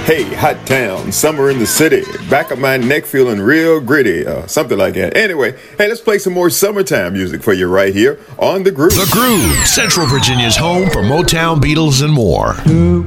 Hey, hot town, summer in the city, back of my neck feeling real gritty, something like that. Anyway, hey, let's play some more summertime music for you right here on The Groove. The Groove, Central Virginia's home for Motown, Beatles, and more.